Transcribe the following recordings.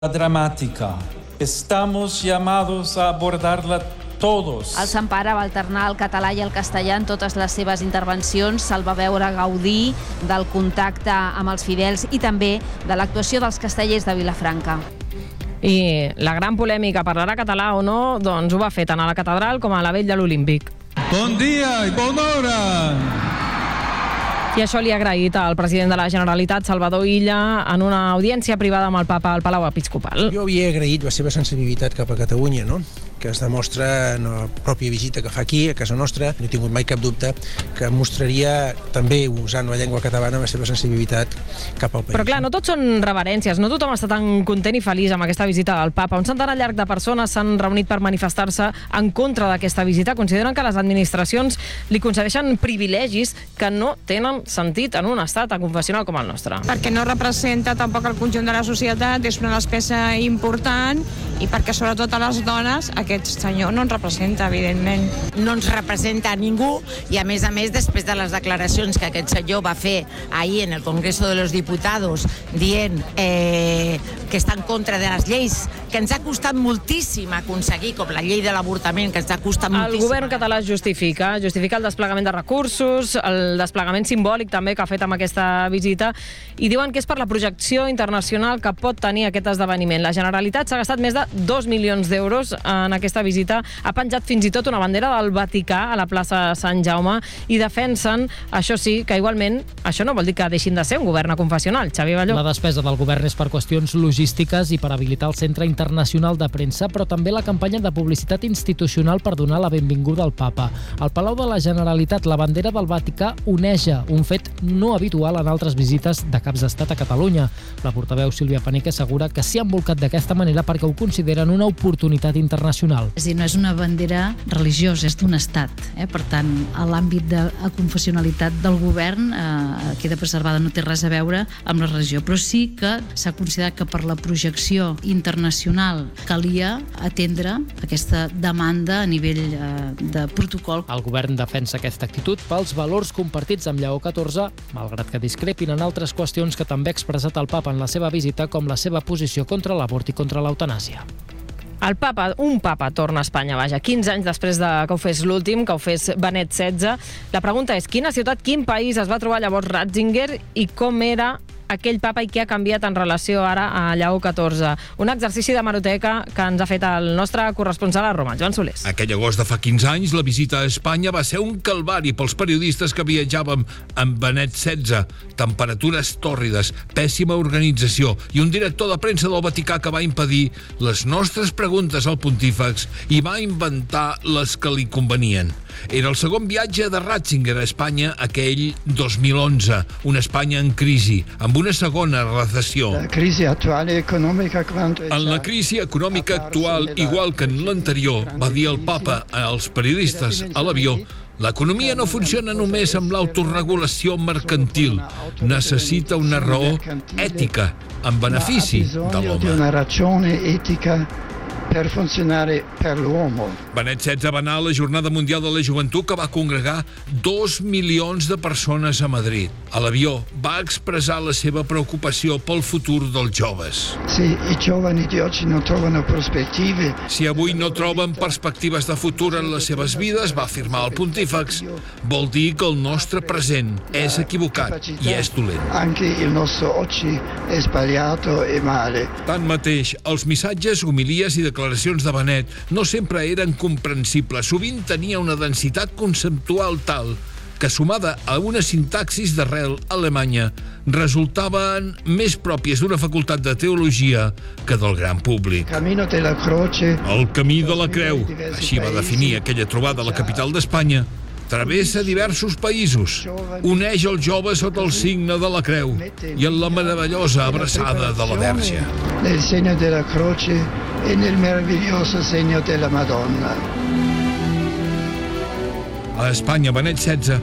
dramática. Estamos llamados a abordarla todos. El Sant Pare va alternar el català i el castellà en totes les seves intervencions. Se'l va veure gaudir del contacte amb els fidels i també de l'actuació dels castellers de Vilafranca. I la gran polèmica, parlarà català o no, doncs ho va fer tant a la catedral com a la vell de l'Olímpic. Bon dia i bona hora! I això li ha agraït al president de la Generalitat, Salvador Illa, en una audiència privada amb el papa al Palau Episcopal. Jo havia agraït la seva sensibilitat cap a Catalunya, no? Que es demostra en la pròpia visita que fa aquí, a casa nostra. No he tingut mai cap dubte que mostraria, també usant la llengua catalana, la seva sensibilitat cap al país. Però clar, no tot són reverències, no tothom està tan content i feliç amb aquesta visita del papa. Un centenar llarg de persones s'han reunit per manifestar-se en contra d'aquesta visita. Consideren que les administracions li concedeixen privilegis que no tenen sentit en un estat confessional com el nostre. Perquè no representa tampoc el conjunt de la societat, és una despesa important i perquè sobretot a les dones aquest senyor no ens representa, evidentment. No ens representa a ningú i a més, després de les declaracions que aquest senyor va fer ahir en el Congreso de los Diputados dient que està en contra de les lleis que ens ha costat moltíssim aconseguir, com la llei de l'avortament, que ens ha costat moltíssim. El govern català justifica el desplegament de recursos, el desplegament simbòlic també que ha fet amb aquesta visita, i diuen que és per la projecció internacional que pot tenir aquest esdeveniment. La Generalitat s'ha gastat més de 2 milions d'euros en aquesta visita, ha penjat fins i tot una bandera del Vaticà a la plaça Sant Jaume i defensen, això sí, que igualment això no vol dir que deixin de ser un govern confessional. Xavi Balló. La despesa del govern és per qüestions logístiques i per habilitar el Centre Internacional de Premsa, però també la campanya de publicitat institucional per donar la benvinguda al papa. Al Palau de la Generalitat, la bandera del Vaticà oneja, un fet no habitual en altres visites de caps d'estat a Catalunya. La portaveu Sílvia Panik assegura que s'hi han volcat d'aquesta manera perquè ho consideren una oportunitat internacional. És a dir, no és una bandera religiosa, és d'un estat. Per tant, a l'àmbit de confessionalitat del govern queda preservada, no té res a veure amb la religió, però sí que s'ha considerat que per la projecció internacional calia atendre aquesta demanda a nivell de protocol. El govern defensa aquesta actitud pels valors compartits amb Lleó XIV, malgrat que discrepin en altres qüestions que també ha expressat el papa en la seva visita, com la seva posició contra l'avort i contra l'eutanàsia. Un papa torna a Espanya, 15 anys després que ho fes l'últim, que ho fes Benet XVI. La pregunta és, quina ciutat, quin país es va trobar llavors Ratzinger i com era aquell papa i què ha canviat en relació ara a Lleó XIV. Un exercici d'hemeroteca que ens ha fet el nostre corresponsal a Roma, Joan Solés. Aquell agost de fa 15 anys, la visita a Espanya va ser un calvari pels periodistes que viatjàvem amb Benet XVI. Temperatures tòrrides, pèssima organització i un director de premsa del Vaticà que va impedir les nostres preguntes al pontífex i va inventar les que li convenien. Era el segon viatge de Ratzinger a Espanya aquell 2011, una Espanya en crisi, amb una segona recessió. En la crisi econòmica actual, igual que en l'anterior, va dir el papa als periodistes a l'avió, l'economia no funciona només amb l'autoregulació mercantil, necessita una raó ètica en benefici de l'home. Per funcionare per l'uomo. Benet XVI va anar a la Jornada Mundial de la Joventut que va congregar 2 milions de persones a Madrid. A l'avió va expressar la seva preocupació pel futur dels joves. Si i giovani di oggi non trovano prospettive. Si avui no troben perspectives de futur en les seves vides, va afirmar el pontífex, vol dir que el nostre present és equivocat i és dolent. Anche il nostro oggi è sbagliato e male. Tanmateix, els missatges, homilies i declaracions de Benet no sempre eren comprensibles. Sovint tenia una densitat conceptual tal que, sumada a una sintaxis d'arrel alemanya, resultaven més pròpies d'una facultat de teologia que del gran públic. El camí de la creu, així va definir aquella trobada a la capital d'Espanya, travessa diversos països, uneix el jove sota el signe de la creu i en la meravellosa abraçada de la Verge. Nel segno della croce e nel meraviglioso segno della Madonna. A Espanya, Benet XVI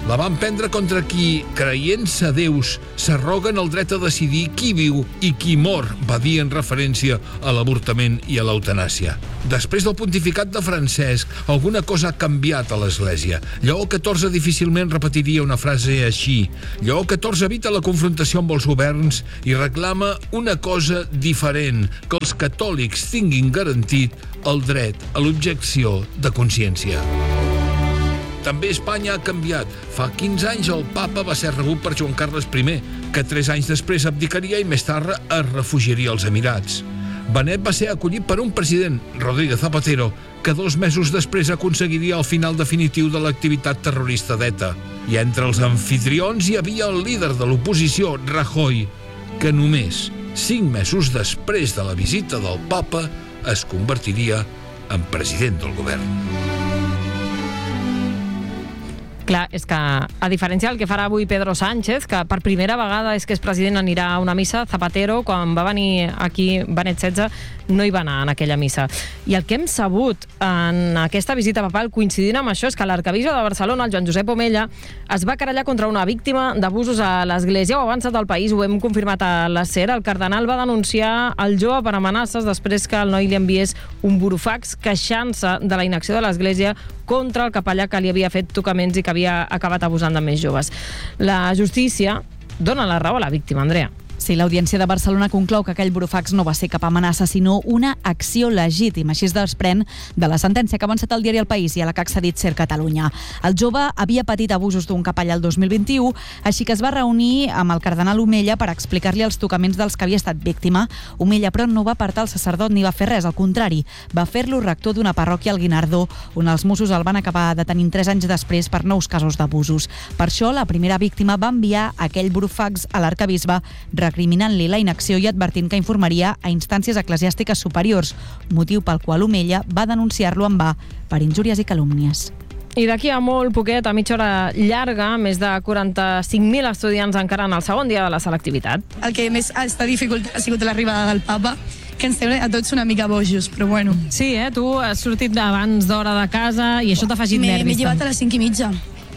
La van prendre contra qui, creient-se déus, s'arroguen el dret a decidir qui viu i qui mor, va dir en referència a l'avortament i a l'eutanàsia. Després del pontificat de Francesc, alguna cosa ha canviat a l'Església. Lleó XIV difícilment repetiria una frase així. Lleó XIV evita la confrontació amb els governs i reclama una cosa diferent, que els catòlics tinguin garantit el dret a l'objecció de consciència. També Espanya ha canviat. Fa 15 anys el papa va ser rebut per Joan Carles I, que 3 anys després abdicaria i més tard es refugiaria als Emirats. Benet va ser acollit per un president, Rodríguez Zapatero, que 2 mesos després aconseguiria el final definitiu de l'activitat terrorista d'ETA. I entre els anfitrions hi havia el líder de l'oposició, Rajoy, que només 5 mesos després de la visita del papa es convertiria en president del govern. Clar, és que, a diferència del que farà avui Pedro Sánchez, que per primera vegada és que és president anirà a una missa, Zapatero, quan va venir aquí Benet XVI, no hi va anar en aquella missa. I el que hem sabut en aquesta visita papal, coincidint amb això, és que l'arquebisbe de Barcelona, el Joan Josep Omella, es va querellar contra una víctima d'abusos a l'Església. Ho ha avançat al País, ho hem confirmat a la SER. El cardenal va denunciar el jove per amenaces després que el noi li enviés un burofax queixant-se de la inacció de l'Església contra el capellà que li havia fet tocaments i que havia acabat abusant de més joves. La justícia dona la raó a la víctima, Andrea. Sí, l'Audiència de Barcelona conclou que aquell burofax no va ser cap amenaça, sinó una acció legítima. Així es desprèn de la sentència que ha avançat al diari El País i a la que ha accedit SER Catalunya. El jove havia patit abusos d'un capellà el 2021, així que es va reunir amb el cardenal Omella per explicar-li els tocaments dels que havia estat víctima. Omella, però, no va apartar el sacerdot ni va fer res, al contrari, va fer-lo rector d'una parròquia al Guinardó, on els Mossos el van acabar detenint 3 anys després per nous casos d'abusos. Per això, la primera víctima va enviar aquell burofax a l'arquebisbe, recriminant-li la inacció i advertint que informaria a instàncies eclesiàstiques superiors, motiu pel qual Omella va denunciar-lo en va per injúries i calúmnies. I d'aquí a molt poquet, a mitja hora llarga, més de 45.000 estudiants encara en el segon dia de la selectivitat. El que més està dificultat ha sigut l'arribada del papa, que ens té a tots una mica bojos, però bueno. Sí, tu has sortit abans d'hora de casa i això t'ha afegit nervis. M'he llevat a les 5:30.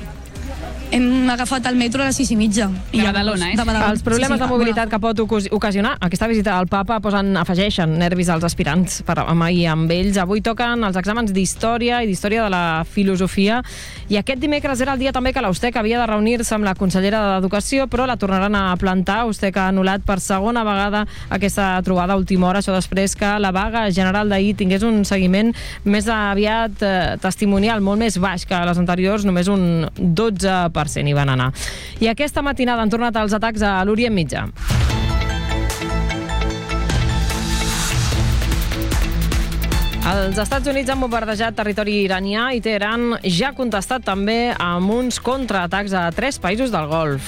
Hem agafat el metro a les 6:30. De Badalona, Els problemes de mobilitat que pot ocasionar aquesta visita al papa afegeixen nervis als aspirants per amair amb ells. Avui toquen els exàmens d'història i d'història de la filosofia i aquest dimecres era el dia també que l'Ustec havia de reunir-se amb la consellera d'Educació, però la tornaran a plantar. Ustec ha anul·lat per segona vegada aquesta trobada a última hora, això després que la vaga general d'ahir tingués un seguiment més aviat testimonial, molt més baix que les anteriors, només un 12% hi van anar. I aquesta matinada han tornat els atacs a l'Orient Mitjà. Els Estats Units han bombardejat territori iranià i Teheran ja ha contestat també amb uns contraatacs a 3 països del Golf.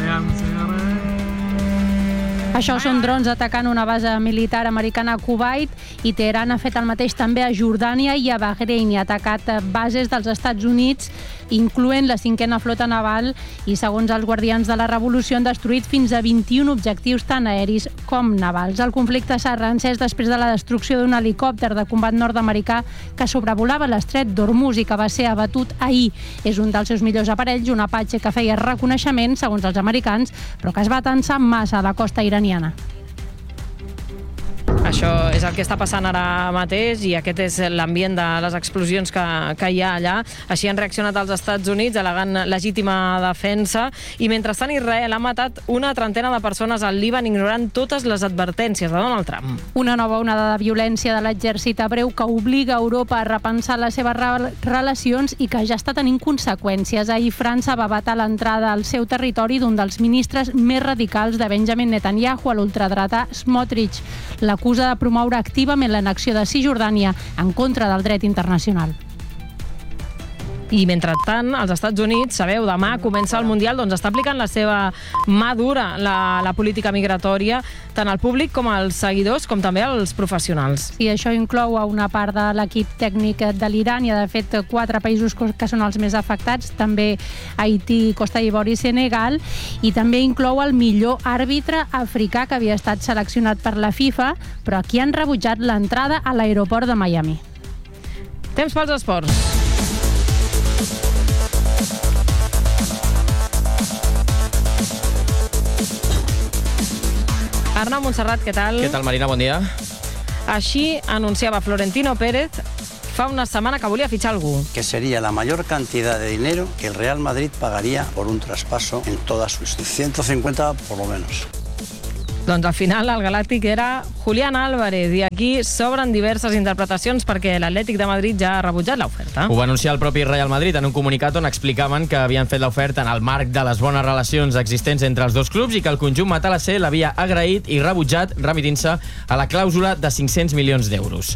Això són drons atacant una base militar americana a Kuwait i Teheran ha fet el mateix també a Jordània i a Bahrein i ha atacat bases dels Estats Units, incloent la 5a flota naval i, segons els guardians de la revolució, han destruït fins a 21 objectius tant aeris com navals. El conflicte s'ha reencès després de la destrucció d'un helicòpter de combat nord-americà que sobrevolava l'estret d'Hormuz i que va ser abatut ahir. És un dels seus millors aparells, un Apache que feia reconeixement, segons els americans, però que es va tensar massa a la costa iraniana. Això és el que està passant ara mateix i aquest és l'ambient de les explosions que hi ha allà. Així han reaccionat els Estats Units, al·legant legítima defensa, i mentrestant Israel ha matat una trentena de persones al Líban ignorant totes les advertències de Donald Trump. Una nova onada de violència de l'exèrcit hebreu que obliga Europa a repensar les seves relacions i que ja està tenint conseqüències. Ahir França va vetar l'entrada al seu territori d'un dels ministres més radicals de Benjamin Netanyahu, a l'ultradretà Smotrich. L'acusa de promoure activament l'annexió de Cisjordània en contra del dret internacional. I mentrestant, als Estats Units, sabeu, demà comença el Mundial, doncs està aplicant la seva mà dura, la política migratòria, tant al públic com als seguidors, com també als professionals. I això inclou a una part de l'equip tècnic de l'Iran i, de fet, 4 països que són els més afectats, també Haití, Costa d'Ivori i Senegal, i també inclou el millor àrbitre africà que havia estat seleccionat per la FIFA, però aquí han rebutjat l'entrada a l'aeroport de Miami. Temps pels esports. Montserrat, què tal? Què tal, Marina? Bon dia. Així anunciava Florentino Pérez fa una setmana que volia fitxar algú. Que sería la mayor cantidad de dinero que el Real Madrid pagaría por un traspaso en toda su historia. 150 por lo menos. Doncs al final el galàctic era Julián Álvarez i aquí s'obren diverses interpretacions perquè l'Atlètic de Madrid ja ha rebutjat l'oferta. Ho va anunciar el propi Real Madrid en un comunicat on explicaven que havien fet l'oferta en el marc de les bones relacions existents entre els dos clubs i que el conjunt matalasser l'havia agraït i rebutjat remitint-se a la clàusula de 500 milions d'euros.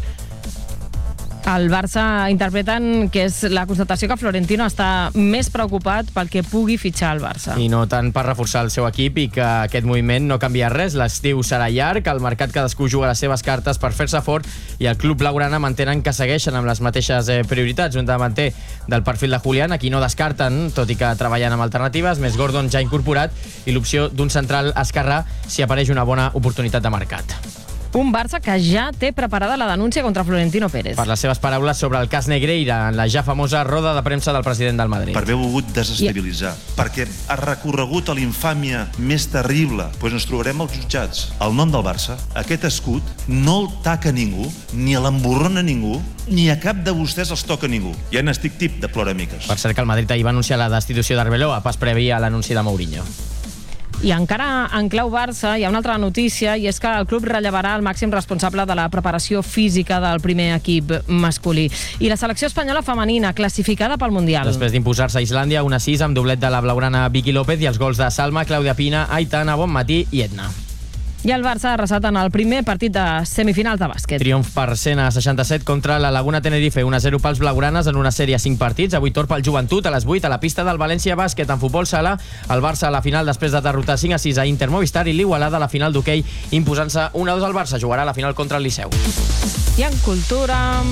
El Barça interpreten que és la constatació que Florentino està més preocupat pel que pugui fitxar el Barça. I no tant per reforçar el seu equip i que aquest moviment no canvia res. L'estiu serà llarg, al mercat cadascú juga les seves cartes per fer-se fort i el club blaugrana mantenen que segueixen amb les mateixes prioritats. Un davanter del perfil de Julián, a qui no descarten, tot i que treballen amb alternatives, més Gordon ja incorporat i l'opció d'un central esquerrà si apareix una bona oportunitat de mercat. Un Barça que ja té preparada la denúncia contra Florentino Pérez. Per les seves paraules sobre el cas Negreira en la ja famosa roda de premsa del president del Madrid. Per haver volgut desestabilitzar, perquè ha recorregut a l'infàmia més terrible, doncs ens trobarem als jutjats. El nom del Barça, aquest escut, no el taca ningú, ni l'emborrona ningú, ni a cap de vostès els toca ningú. Ja n'estic tip de ploramiques. Per cert que el Madrid ahir va anunciar la destitució d'Arbeloa, pas previ a l'anunci de Mourinho. I encara en clau Barça hi ha una altra notícia i és que el club rellevarà el màxim responsable de la preparació física del primer equip masculí. I la selecció espanyola femenina, classificada pel Mundial. Després d'imposar-se a Islàndia, 1-6 amb doblet de la blaugrana Vicky López i els gols de Salma, Clàudia Pina, Aitana, Bonmatí i Edna. I el Barça ha arrasat en el primer partit de semifinals de bàsquet. Triomf per 100-67 contra la Laguna Tenerife, 1-0 pels blaugranes en una sèrie a 5 partits. Avui torn pel Joventut a les 8 a la pista del València Bàsquet. En futbol sala, el Barça a la final després de derrotar 5-6 a Inter Movistar i l'Igualada a la final d'hoquei imposant-se 1-2 al Barça. Jugarà a la final contra el Liceu. I en cultura,